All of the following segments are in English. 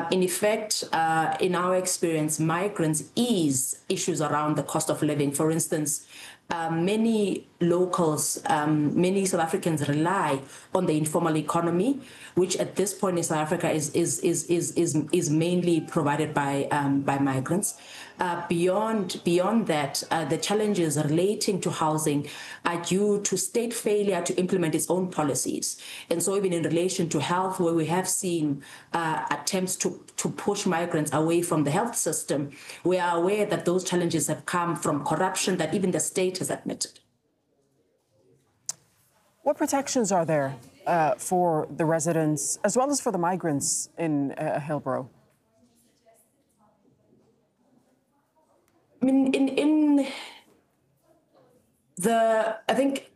In effect, in our experience, migrants ease issues around the cost of living. For instance, many locals, many South Africans rely on the informal economy, which at this point in South Africa is mainly provided by migrants. Beyond that, the challenges relating to housing are due to state failure to implement its own policies. And so even in relation to health, where we have seen attempts to push migrants away from the health system, we are aware that those challenges have come from corruption that even the state has admitted. What protections are there for the residents as well as for the migrants in Hillbrow? I mean, I think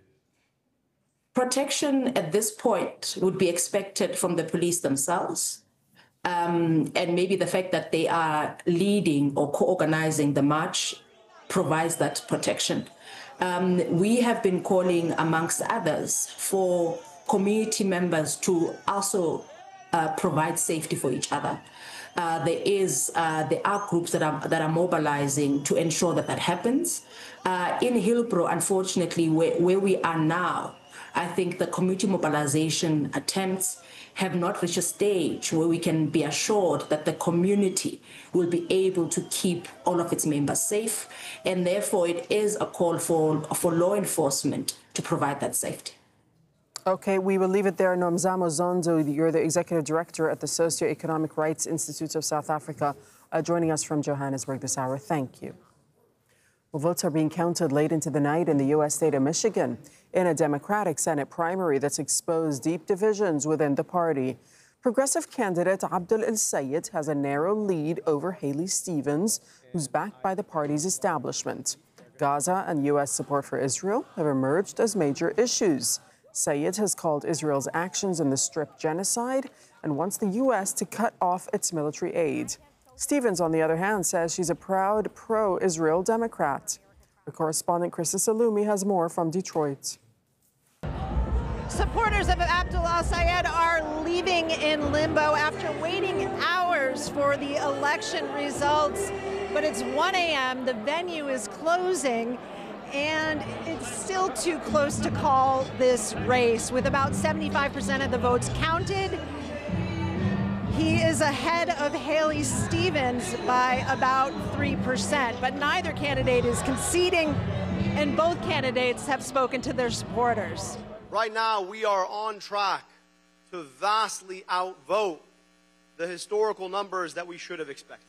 protection at this point would be expected from the police themselves. And maybe the fact that they are leading or co-organizing the march provides that protection. We have been calling, amongst others, for community members to also provide safety for each other. There are groups that are mobilizing to ensure that happens. In Hillbrow, unfortunately, where we are now, I think the community mobilization attempts have not reached a stage where we can be assured that the community will be able to keep all of its members safe, and therefore it is a call for law enforcement to provide that safety. Okay, we will leave it there. Nomzamo Zondo, you're the Executive Director at the Socioeconomic Rights Institute of South Africa, joining us from Johannesburg this hour. Thank you. Well, votes are being counted late into the night in the U.S. state of Michigan in a Democratic Senate primary that's exposed deep divisions within the party. Progressive candidate Abdul El-Sayed has a narrow lead over Haley Stevens, who's backed by the party's establishment. Gaza and U.S. support for Israel have emerged as major issues. Sayed has called Israel's actions in the Strip genocide and wants the U.S. to cut off its military aid. Stevens, on the other hand, says she's a proud pro-Israel Democrat. Our correspondent Krista Salumi has more from Detroit. Supporters of Abdul El-Sayed are leaving in limbo after waiting hours for the election results. But it's 1 a.m., the venue is closing, and it's still too close to call this race. With about 75% of the votes counted, he is ahead of Haley Stevens by about 3%, but neither candidate is conceding, and both candidates have spoken to their supporters. Right now, we are on track to vastly outvote the historical numbers that we should have expected.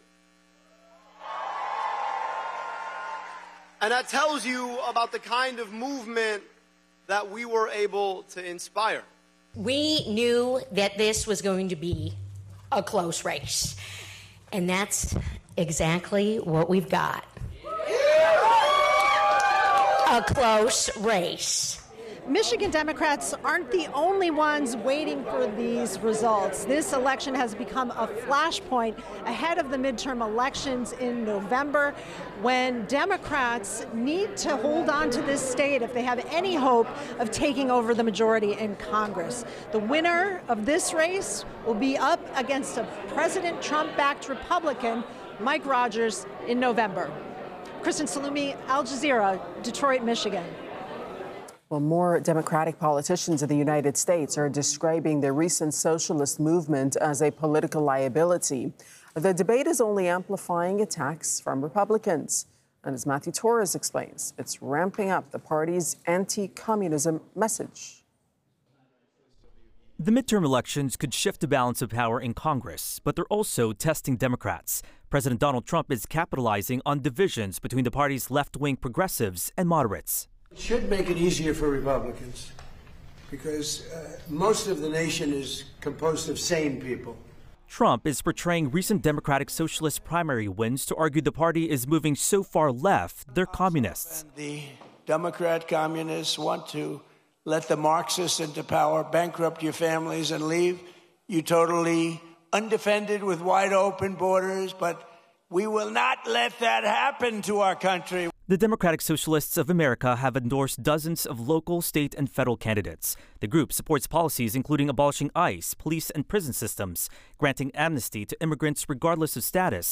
And that tells you about the kind of movement that we were able to inspire. We knew that this was going to be a close race, and that's exactly what we've got. A close race. Michigan Democrats aren't the only ones waiting for these results. This election has become a flashpoint ahead of the midterm elections in November, when Democrats need to hold on to this state if they have any hope of taking over the majority in Congress. The winner of this race will be up against a President Trump-backed Republican, Mike Rogers, in November. Kristen Salumi, Al Jazeera, Detroit, Michigan. Well, more Democratic politicians in the United States are describing the recent socialist movement as a political liability. The debate is only amplifying attacks from Republicans. And as Matthew Torres explains, it's ramping up the party's anti-communism message. The midterm elections could shift the balance of power in Congress, but they're also testing Democrats. President Donald Trump is capitalizing on divisions between the party's left-wing progressives and moderates. It should make it easier for Republicans because most of the nation is composed of sane people. Trump is portraying recent Democratic Socialist primary wins to argue the party is moving so far left, they're communists. And the Democrat communists want to let the Marxists into power, bankrupt your families, and leave you totally undefended with wide open borders. But we will not let that happen to our country. The Democratic Socialists of America have endorsed dozens of local, state, and federal candidates. The group supports policies including abolishing ICE, police, and prison systems, granting amnesty to immigrants regardless of status,